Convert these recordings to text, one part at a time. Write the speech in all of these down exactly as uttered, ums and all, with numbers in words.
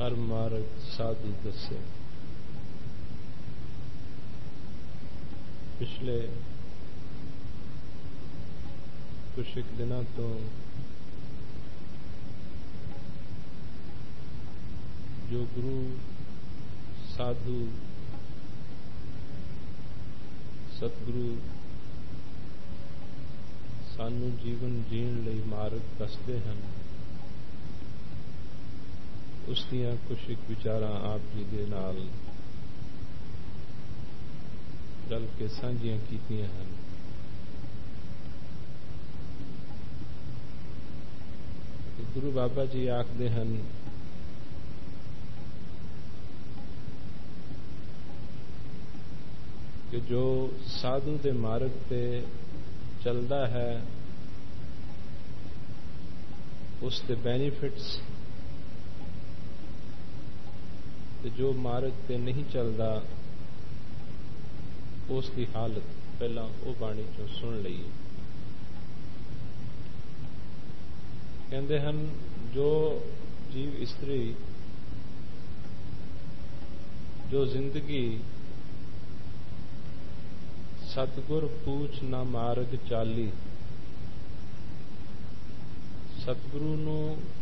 हर मार्ग साधु दसे। पिछले कुछ एक दिनों तो जो गुरु साधु सतगुरु सानू जीवन जीण लई मार्ग दसदे हन, उस दियां कुछ एक विचारां आप जी दे नाल रल के सांझियां कीतियां हन। गुरु बाबा जी आखदे हन कि जो साधु दे मार्ग ते चलदा है उसके बेनिफिट्स, ते जो मार्ग ते नहीं चलदा उसकी हालत पहला वो बाणी चों सुन लईए। कहंदे हन जो जीव इस्त्री जो जिंदगी सतगुर पूछ ना मार्ग चाली, सतगुरु नू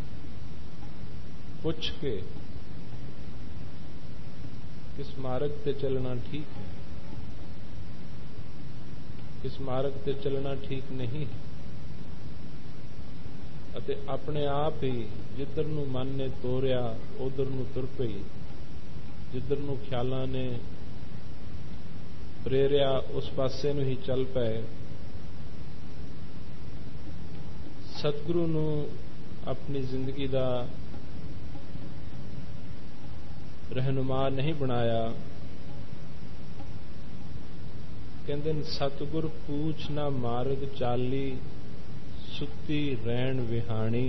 पुछ के किस मार्ग ते चलना ठीक है, किस मार्ग ते चलना ठीक नहीं है, अते अपने आप ही जिधर नू मन ने तोरिया उधर नू तुर पई, जिधर नू ख्यालां ने प्रेरिया उस पासे नू ही चल पए। सतगुरु नू अपनी जिंदगी दा रहनुमा नहीं बनाया। कहंदे सतगुर पूछ ना मार्ग चाली, सुती रैण विहाणी।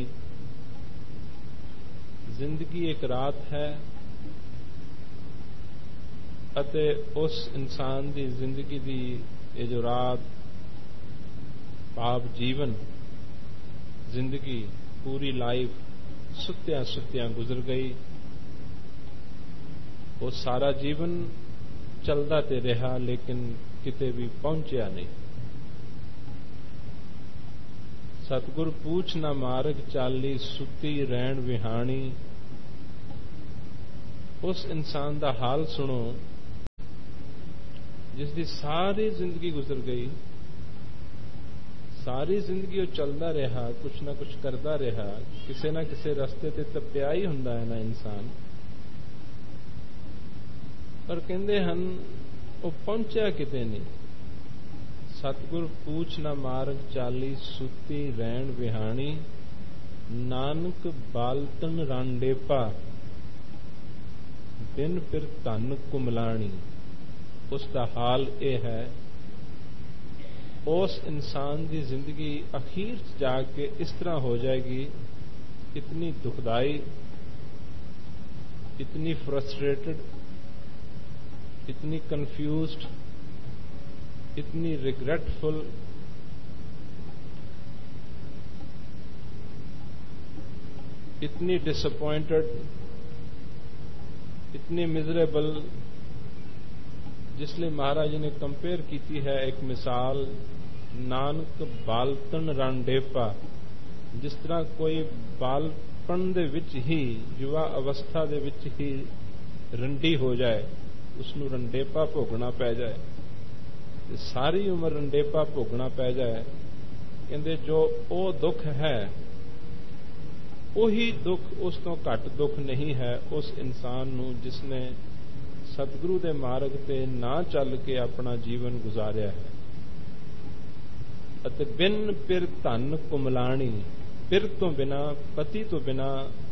जिंदगी एक रात है अते उस इंसान दी जिंदगी दी ये जो रात भाव जीवन जिंदगी पूरी लाइफ सुत्या सुत्या गुजर गई। वो सारा जीवन चलदा ते रहा लेकिन किते भी पहुंचया नहीं। सतगुर पूछ ना मार्ग चाली, सुती रैण विहाणी। उस इंसान दा हाल सुनो जिसकी सारी जिंदगी गुजर गई, सारी जिंदगी वो चलता रहा, कुछ ना कुछ करता रहा, किसी ना किसी रस्ते ते तप्पिया ही हुंदा है ना इंसान। पर कहंदे हन वो पहुंचा किते नहीं। सतगुर पूछ ना मार्ग चाली, सुती रैण विहाणी। नानक बालतन रांडेपा, बिन फिर धन कुमलाणी। उसका हाल ये है, उस इंसान की जिंदगी अखीर जाके इस तरह हो जाएगी, इतनी दुखदाई, इतनी फ्रस्ट्रेटेड, इतनी कंफ्यूज्ड, इतनी रिग्रेटफुल, इतनी डिसअपॉइंटेड, इतनी मिजरेबल। जिसलिए महाराज जी ने कंपेयर की है एक मिसाल, नानक बालतन रांडेपा। जिस तरह कोई बालपन दे विच ही, युवा अवस्था दे विच ही रंडी हो जाए, उसनू रंडेपा भोगना पै जाए, सारी उम्र रंडेपा भोगना पै जाए। कहंदे जो ओ दुख है वही दुख उस तो घट दुख नहीं है उस इंसान नू जिसने सतगुरु दे मार्ग ते ना चल के अपना जीवन गुजारिया है। अते बिन पिर धन कुमलाणी। पिर तो बिना, पति तो बिना,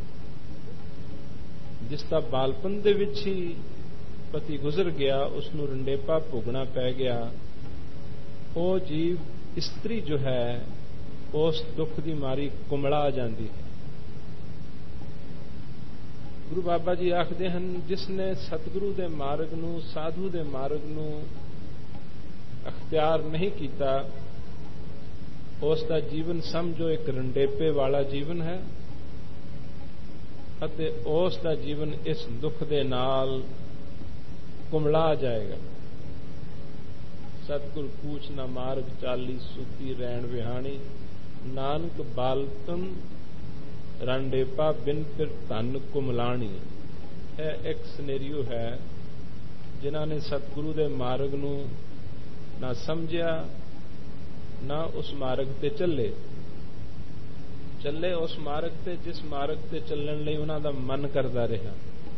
जिसका बालपन दे विच ही पति गुजर गया, उसनू रंडेपा भोगना पै गया। वो जीव इस्त्री जो है उस दुख की मारी कुमला जाती है। गुरु बाबा जी आखदे हन जिसने सतगुरु दे मार्ग नू, साधु दे मार्ग नू अख्तियार नहीं किया, उसका जीवन समझो एक रंडेपे वाला जीवन है। ਅਤੇ ਉਸ ਦਾ ਜੀਵਨ ਇਸ ਦੁੱਖ ਦੇ ਨਾਲ ਕੁਮਲਾ ਜਾਏਗਾ। ਸਤਿਗੁਰ ਪੂਛ ਨਾ ਮਾਰਗ ਚਾਲੀ, ਸੁਤੀ ਰੈਣ ਵਿਹਾਣੀ, ਨਾਨਕ ਬਾਲਤਨ ਰਾਂਡੇਪਾ, ਬਿਨ ਫਿਰ ਧਨ ਕੁਮਲਾਣੀ। ਇਹ ਇੱਕ ਸਿਨੈਰੀਓ ਹੈ ਜਿਨ੍ਹਾਂ ਨੇ ਸਤਿਗੁਰੂ ਦੇ ਮਾਰਗ ਨੂੰ ਨਾ ਸਮਝਿਆ, ਨਾ ਉਸ ਮਾਰਗ ਤੇ ਚੱਲੇ ਚੱਲੇ ਉਸ ਮਾਰਗ ਤੇ ਜਿਸ ਮਾਰਗ ਤੇ ਚੱਲਣ ਲਈ ਉਹਨਾਂ ਦਾ ਮਨ ਕਰਦਾ ਰਿਹਾ।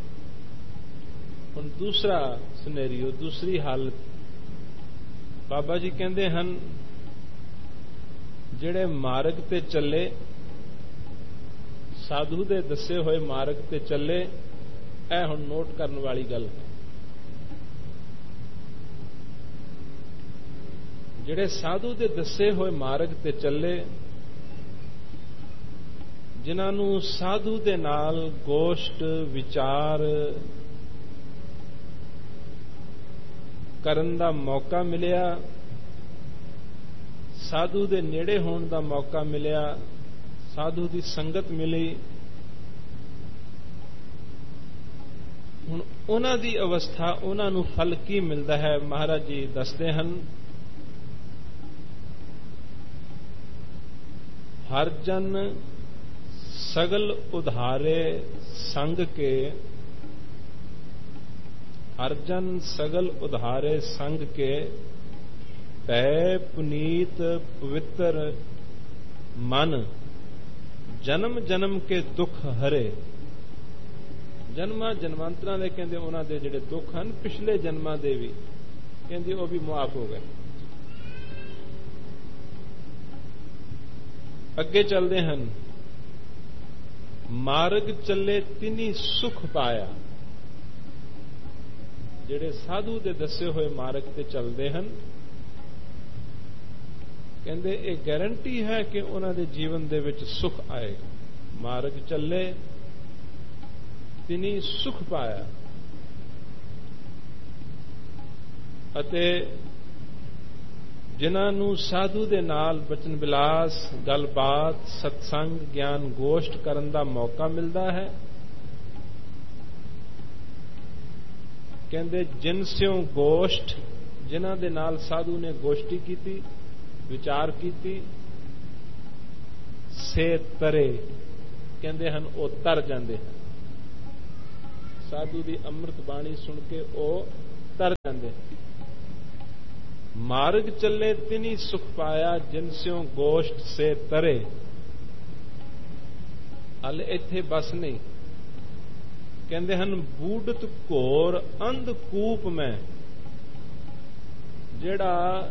ਹੁਣ ਦੂਸਰਾ ਸਿਨੈਰੀਓ, ਦੂਸਰੀ ਹਾਲਤ, ਬਾਬਾ ਜੀ ਕਹਿੰਦੇ ਹਨ ਜਿਹੜੇ ਮਾਰਗ ਤੇ ਚੱਲੇ, ਸਾਧੂ ਦੇ ਦੱਸੇ ਹੋਏ ਮਾਰਗ ਤੇ ਚੱਲੇ, ਇਹ ਹੁਣ ਨੋਟ ਕਰਨ ਵਾਲੀ ਗੱਲ ਹੈ। ਜਿਹੜੇ ਸਾਧੂ ਦੇ ਦੱਸੇ ਹੋਏ ਮਾਰਗ ਤੇ ਚੱਲੇ, ਜਿਨ੍ਹਾਂ ਨੂੰ ਸਾਧੂ ਦੇ ਨਾਲ ਗੋਸ਼ਟ ਵਿਚਾਰ ਕਰਨ ਦਾ ਮੌਕਾ ਮਿਲਿਆ, ਸਾਧੂ ਦੇ ਨੇੜੇ ਹੋਣ ਦਾ ਮੌਕਾ ਮਿਲਿਆ, ਸਾਧੂ ਦੀ ਸੰਗਤ ਮਿਲੀ, ਹੁਣ ਉਹਨਾਂ ਦੀ ਅਵਸਥਾ, ਉਹਨਾਂ ਨੂੰ ਫਲ ਕੀ ਮਿਲਦਾ ਹੈ? ਮਹਾਰਾਜ ਜੀ ਦੱਸਦੇ ਹਨ, ਹਰ ਜਨ ਸਗਲ ਉਧਾਰੇ ਸੰਗ ਕੇ, ਹਰ ਜਨ ਸਗਲ ਉਧਾਰੇ ਸੰਗ ਕੇ, ਪੈ ਪੁਨੀਤ ਪਵਿੱਤਰ ਮਨ, ਜਨਮ ਜਨਮ ਕੇ ਦੁੱਖ ਹਰੇ। ਜਨਮਾਂ ਜਨਮਾਂਤਰਾਂ ਦੇ ਕਹਿੰਦੇ ਉਹਨਾਂ ਦੇ ਜਿਹੜੇ ਦੁੱਖ ਹਨ, ਪਿਛਲੇ ਜਨਮਾਂ ਦੇ ਵੀ ਕਹਿੰਦੇ ਉਹ ਵੀ ਮੁਆਫ ਹੋ ਗਏ। ਅੱਗੇ ਚੱਲਦੇ ਹਨ, ਮਾਰਗ ਚੱਲੇ ਤਿਨੀ ਸੁਖ ਪਾਇਆ। ਜਿਹੜੇ ਸਾਧੂ ਦੇ ਦੱਸੇ ਹੋਏ ਮਾਰਗ ਤੇ ਚੱਲਦੇ ਹਨ, ਕਹਿੰਦੇ ਇਹ ਗਾਰੰਟੀ ਹੈ ਕਿ ਉਹਨਾਂ ਦੇ ਜੀਵਨ ਦੇ ਵਿੱਚ ਸੁਖ ਆਏਗਾ। ਮਾਰਗ ਚੱਲੇ ਤਿਨੀ ਸੁਖ ਪਾਇਆ, ਅਤੇ ਜਿਨ੍ਹਾਂ ਨੂੰ ਸਾਧੂ ਦੇ ਨਾਲ ਬਚਨ ਬਿਲਾਸ, ਗੱਲਬਾਤ, ਸਤਸੰਗ, ਗਿਆਨ ਗੋਸ਼ਟ ਕਰਨ ਦਾ ਮੌਕਾ ਮਿਲਦਾ ਹੈ, ਕਹਿੰਦੇ ਜਿਨ ਸਿਉ ਗੋਸ਼ਟ, ਜਿਨ੍ਹਾਂ ਦੇ ਨਾਲ ਸਾਧੂ ਨੇ ਗੋਸ਼ਟੀ ਕੀਤੀ, ਵਿਚਾਰ ਕੀਤੀ, ਸੇ ਤਰੇ, ਕਹਿੰਦੇ ਹਨ ਉਹ ਤਰ ਜਾਂਦੇ ਹਨ। ਸਾਧੂ ਦੀ ਅੰਮ੍ਰਿਤ ਬਾਣੀ ਸੁਣ ਕੇ ਉਹ ਤਰ ਜਾਂਦੇ ਹਨ। ਮਾਰਗ ਚੱਲੇ ਤਿਨੀ ਸੁਖ ਪਾਇਆ, ਜਿਨ ਸਿਉ ਗੋਸ਼ਟ ਸੇ ਤਰੇ। ਹਲੇ ਇੱਥੇ ਬਸ ਨਹੀਂ, ਕਹਿੰਦੇ ਹਨ ਬੂਡਤ ਘੋਰ ਅੰਧ ਕੂਪ ਮੈਂ। ਜਿਹੜਾ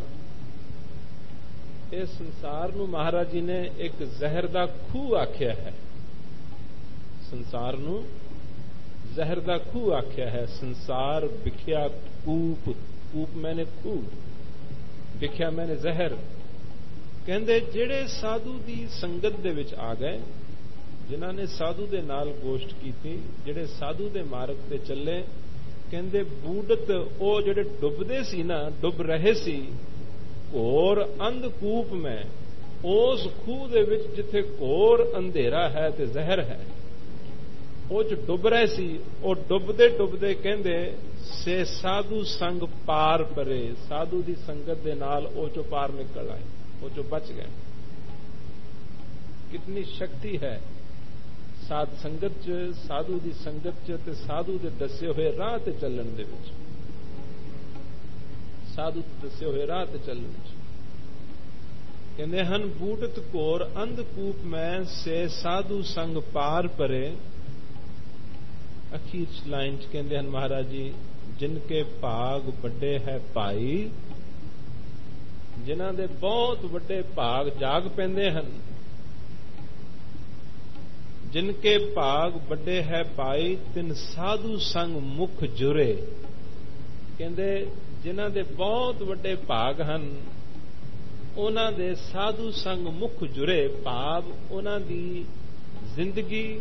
ਇਸ ਸੰਸਾਰ ਨੂੰ ਮਹਾਰਾਜ ਜੀ ਨੇ ਇੱਕ ਜ਼ਹਿਰ ਦਾ ਖੂਹ ਆਖਿਆ ਹੈ, ਸੰਸਾਰ ਨੂੰ ਜ਼ਹਿਰ ਦਾ ਖੂਹ ਆਖਿਆ ਹੈ। ਸੰਸਾਰ ਵਿਖਿਆ ਕੂਪ, ਕੂਪ ਮੈਨੇ ਖੂਹ, ਵਿਖਿਆ ਮੈਨੇ ਜ਼ਹਿਰ। ਕਹਿੰਦੇ ਜਿਹੜੇ ਸਾਧੂ ਦੀ ਸੰਗਤ ਦੇ ਵਿੱਚ ਆ ਗਏ, ਜਿਨ੍ਹਾਂ ਨੇ ਸਾਧੂ ਦੇ ਨਾਲ ਗੋਸ਼ਟ ਕੀਤੀ, ਜਿਹੜੇ ਸਾਧੂ ਦੇ ਮਾਰਗ ਤੇ ਚੱਲੇ, ਕਹਿੰਦੇ ਬੂਡਤ, ਉਹ ਜਿਹੜੇ ਡੁੱਬਦੇ ਸੀ ਨਾ, ਡੁੱਬ ਰਹੇ ਸੀ, ਘੋਰ ਅੰਧਕੂਪ ਮੈਂ, ਉਸ ਖੂਹ ਦੇ ਵਿੱਚ ਜਿੱਥੇ ਘੋਰ ਅੰਧੇਰਾ ਹੈ ਤੇ ਜ਼ਹਿਰ ਹੈ, ਉਹ ਚ ਡੁੱਬ ਰਹੇ ਸੀ। ਉਹ ਡੁੱਬਦੇ ਡੁੱਬਦੇ ਕਹਿੰਦੇ ਸੇ ਸਾਧੂ ਸੰਗ ਪਾਰ ਪਰੇ, ਸਾਧੂ ਦੀ ਸੰਗਤ ਦੇ ਨਾਲ ਉਹ ਚੋਂ ਪਾਰ ਨਿਕਲ ਆਏ, ਉਹ ਚੋਂ ਬਚ ਗਏ। ਕਿਤਨੀ ਸ਼ਕਤੀ ਹੈ ਸਾਧ ਸੰਗਤ ਚ, ਸਾਧੂ ਦੀ ਸੰਗਤ ਚ ਤੇ ਸਾਧੂ ਦੇ ਦੱਸੇ ਹੋਏ ਰਾਹ ਤੇ ਚੱਲਣ ਦੇ ਵਿੱਚ, ਸਾਧੂ ਦੇ ਦੱਸੇ ਹੋਏ ਰਾਹ ਤੇ ਚੱਲਣ ਵਿੱਚ। ਕਹਿੰਦੇ ਹਨ ਬੂਟਤ ਘੋਰ ਅੰਧਕੂਪ ਮੈਂ, ਸੇ ਸਾਧੂ ਸੰਗ ਪਾਰ ਪਰੇ। ਅਖੀਰ ਚ ਲਾਈਨ ਚ ਕਹਿੰਦੇ ਹਨ ਮਹਾਰਾਜ ਜੀ, ਜਿਨ ਕੇ ਭਾਗ ਵੱਡੇ ਹੈ ਭਾਈ, ਜਿਨ੍ਹਾਂ ਦੇ ਬਹੁਤ ਵੱਡੇ ਭਾਗ ਜਾਗ ਪੈਂਦੇ ਹਨ। ਜਿਨ ਕੇ ਭਾਗ ਵੱਡੇ ਹੈ ਭਾਈ, ਤਿਨ ਸਾਧੂ ਸੰਗ ਮੁਖ ਜੁਰੇ। ਕਹਿੰਦੇ ਜਿਨ੍ਹਾਂ ਦੇ ਬਹੁਤ ਵੱਡੇ ਭਾਗ ਹਨ, ਉਹਨਾਂ ਦੇ ਸਾਧੂ ਸੰਗ ਮੁਖ ਜੁਰੇ, ਭਾਵ ਉਹਨਾਂ ਦੀ ਜ਼ਿੰਦਗੀ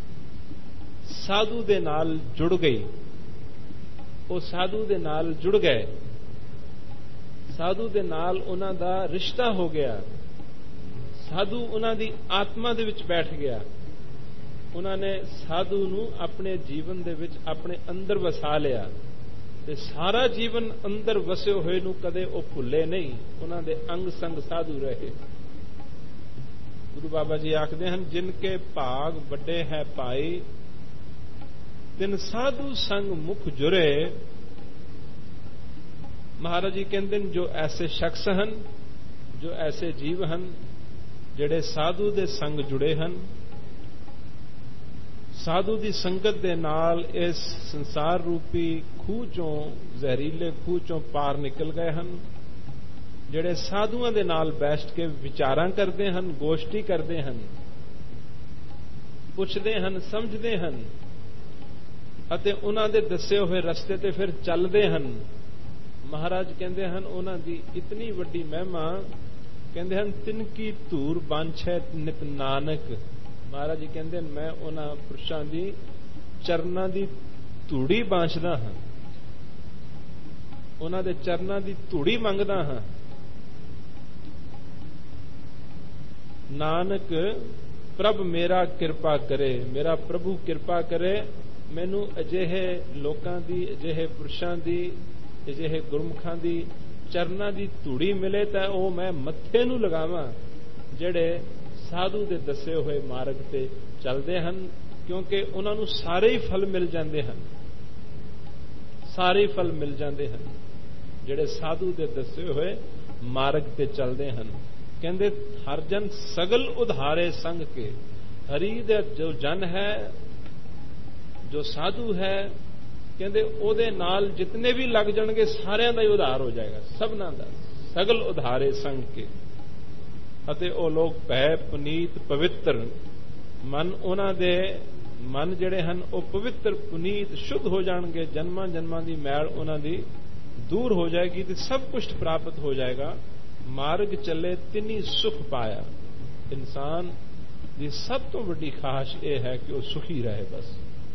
ਸਾਧੂ ਦੇ ਨਾਲ ਜੁੜ ਗਈ। ਉਹ ਸਾਧੂ ਦੇ ਨਾਲ ਜੁੜ ਗਏ, ਸਾਧੂ ਦੇ ਨਾਲ ਉਹਨਾਂ ਦਾ ਰਿਸ਼ਤਾ ਹੋ ਗਿਆ, ਸਾਧੂ ਉਹਨਾਂ ਦੀ ਆਤਮਾ ਦੇ ਵਿੱਚ ਬੈਠ ਗਿਆ, ਉਹਨਾਂ ਨੇ ਸਾਧੂ ਨੂੰ ਆਪਣੇ ਜੀਵਨ ਦੇ ਵਿੱਚ ਆਪਣੇ ਅੰਦਰ ਵਸਾ ਲਿਆ ਤੇ ਸਾਰਾ ਜੀਵਨ ਅੰਦਰ ਵਸੇ ਹੋਏ ਨੂੰ ਕਦੇ ਉਹ ਭੁੱਲੇ ਨਹੀਂ। ਉਹਨਾਂ ਦੇ ਅੰਗ ਸੰਗ ਸਾਧੂ ਰਹੇ। ਗੁਰੂ ਬਾਬਾ ਜੀ ਆਖਦੇ ਹਨ, ਜਿਨ ਕੇ ਭਾਗ ਵੱਡੇ ਹੈ ਭਾਈ, ਤਿਨ ਸਾਧੂ ਸੰਗ ਮੁਖ ਜੁਰੇ। ਮਹਾਰਾਜ ਜੀ ਕਹਿੰਦੇ ਨੇ, ਜੋ ਐਸੇ ਸ਼ਖਸ ਹਨ, ਜੋ ਐਸੇ ਜੀਵ ਹਨ ਜਿਹੜੇ ਸਾਧੂ ਦੇ ਸੰਗ ਜੁੜੇ ਹਨ, ਸਾਧੂ ਦੀ ਸੰਗਤ ਦੇ ਨਾਲ ਇਸ ਸੰਸਾਰ ਰੂਪੀ ਖੂਹ ਚੋਂ, ਜ਼ਹਿਰੀਲੇ ਖੂਹ ਚੋਂ ਪਾਰ ਨਿਕਲ ਗਏ ਹਨ, ਜਿਹੜੇ ਸਾਧੂਆਂ ਦੇ ਨਾਲ ਬੈਠ ਕੇ ਵਿਚਾਰਾਂ ਕਰਦੇ ਹਨ, ਗੋਸ਼ਟੀ ਕਰਦੇ ਹਨ, ਪੁੱਛਦੇ ਹਨ, ਸਮਝਦੇ ਹਨ ਅਤੇ ਉਹਨਾਂ ਦੇ ਦੱਸੇ ਹੋਏ ਰਸਤੇ ਤੇ ਫਿਰ ਚੱਲਦੇ ਹਨ। ਮਹਾਰਾਜ ਕਹਿੰਦੇ ਹਨ, ਉਹਨਾਂ ਦੀ ਇਤਨੀ ਵੱਡੀ ਮਹਿਮਾ, ਕਹਿੰਦੇ ਹਨ, ਤਿਨ ਕੀ ਧੂਰ ਬਾਂਛੈ ਨਿਤ ਨਾਨਕ। ਮਹਾਰਾਜ ਜੀ ਕਹਿੰਦੇ, ਮੈਂ ਉਹਨਾਂ ਪੁਰਸ਼ਾਂ ਦੀ ਚਰਨਾਂ ਦੀ ਧੂੜੀ ਬਾਂਛਦਾ ਹਾਂ, ਉਹਨਾਂ ਦੇ ਚਰਨਾਂ ਦੀ ਧੂੜੀ ਮੰਗਦਾ ਹਾਂ। ਨਾਨਕ ਪ੍ਰਭ ਮੇਰਾ ਕਿਰਪਾ ਕਰੇ, ਮੇਰਾ ਪ੍ਰਭੂ ਕਿਰਪਾ ਕਰੇ, ਮੈਨੂੰ ਅਜਿਹੇ ਲੋਕਾਂ ਦੀ, ਅਜਿਹੇ ਪੁਰਸ਼ਾਂ ਦੀ, ਅਜਿਹੇ ਗੁਰਮੁਖਾਂ ਦੀ ਚਰਨਾਂ ਦੀ ਧੂੜੀ ਮਿਲੇ ਤਾਂ ਉਹ ਮੈਂ ਮੱਥੇ ਨੂੰ ਲਗਾਵਾਂ, ਜਿਹੜੇ ਸਾਧੂ ਦੇ ਦੱਸੇ ਹੋਏ ਮਾਰਗ ਤੇ ਚੱਲਦੇ ਹਨ, ਕਿਉਂਕਿ ਉਹਨਾਂ ਨੂੰ ਸਾਰੇ ਹੀ ਫਲ ਮਿਲ ਜਾਂਦੇ ਹਨ, ਸਾਰੇ ਫਲ ਮਿਲ ਜਾਂਦੇ ਹਨ ਜਿਹੜੇ ਸਾਧੂ ਦੇ ਦੱਸੇ ਹੋਏ ਮਾਰਗ ਤੇ ਚੱਲਦੇ ਹਨ। ਕਹਿੰਦੇ, ਹਰ ਜਨ ਸਗਲ ਉਧਾਰੇ ਸੰਗ ਕੇ। ਹਰੀ ਦਾ ਜੋ ਜਨ ਹੈ, ਜੋ ਸਾਧੂ ਹੈ, ਕਹਿੰਦੇ ਉਹਦੇ ਨਾਲ ਜਿਤਨੇ ਵੀ ਲੱਗ ਜਾਣਗੇ ਸਾਰਿਆਂ ਦਾ ਹੀ ਉਧਾਰ ਹੋ ਜਾਏਗਾ, ਸਭਨਾਂ ਦਾ। ਸਗਲ ਉਧਾਰੇ ਸੰਗ ਕੇ। ਅਤੇ ਉਹ ਲੋਕ ਭੈ ਪੁਨੀਤ ਪਵਿੱਤਰ, ਮਨ ਉਹਨਾਂ ਦੇ ਮਨ ਜਿਹੜੇ ਹਨ ਉਹ ਪਵਿੱਤਰ, ਪੁਨੀਤ, ਸ਼ੁੱਧ ਹੋ ਜਾਣਗੇ। ਜਨਮਾਂ ਜਨਮਾਂ ਦੀ ਮੈਲ ਉਹਨਾਂ ਦੀ ਦੂਰ ਹੋ ਜਾਏਗੀ ਤੇ ਸਭ ਕੁਝ ਪ੍ਰਾਪਤ ਹੋ ਜਾਏਗਾ। ਮਾਰਗ ਚੱਲੇ ਤਿਨੀ ਸੁਖ ਪਾਇਆ। ਇਨਸਾਨ ਦੀ ਸਭ ਤੋਂ ਵੱਡੀ ਖਾਹਿਸ਼ ਇਹ ਹੈ ਕਿ ਉਹ ਸੁਖੀ ਰਹੇ, ਬਸ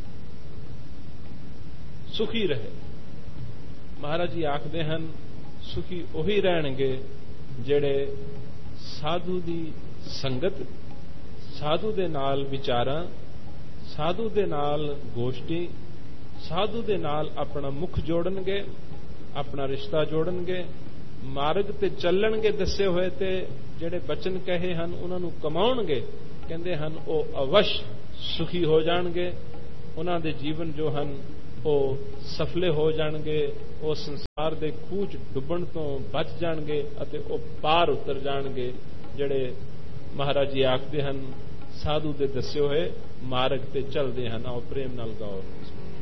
ਸੁਖੀ ਰਹੇ। ਮਹਾਰਾਜ ਜੀ ਆਖਦੇ ਹਨ, ਸੁਖੀ ਉਹੀ ਰਹਿਣਗੇ ਜਿਹੜੇ ਸਾਧੂ ਦੀ ਸੰਗਤ, ਸਾਧੂ ਦੇ ਨਾਲ ਵਿਚਾਰਾਂ, ਸਾਧੂ ਦੇ ਨਾਲ ਗੋਸ਼ਟੀ, ਸਾਧੂ ਦੇ ਨਾਲ ਆਪਣਾ ਮੁਖ ਜੋੜਨਗੇ, ਆਪਣਾ ਰਿਸ਼ਤਾ ਜੋੜਨਗੇ, ਮਾਰਗ ਤੇ ਚੱਲਣਗੇ ਦੱਸੇ ਹੋਏ ਤੇ ਜਿਹੜੇ ਬਚਨ ਕਹੇ ਹਨ ਉਹਨਾਂ ਨੂੰ ਕਮਾਉਣਗੇ। ਕਹਿੰਦੇ ਹਨ ਉਹ ਅਵਸ਼ ਸੁਖੀ ਹੋ ਜਾਣਗੇ, ਉਹਨਾਂ ਦੇ ਜੀਵਨ ਜੋ ਹਨ ਉਹ ਸਫਲੇ ਹੋ ਜਾਣਗੇ, ਉਹ ਸੰਸਾਰ ਦੇ ਖੂਹ 'ਚ ਡੁੱਬਣ ਤੋਂ ਬਚ ਜਾਣਗੇ ਅਤੇ ਉਹ ਪਾਰ ਉਤਰ ਜਾਣਗੇ, ਜਿਹੜੇ ਮਹਾਰਾਜ ਜੀ ਆਖਦੇ ਹਨ ਸਾਧੂ ਦੇ ਦੱਸੇ ਹੋਏ ਮਾਰਗ ਤੇ ਚੱਲਦੇ ਹਨ। ਆਓ ਪ੍ਰੇਮ ਨਾਲ ਗਾਓ।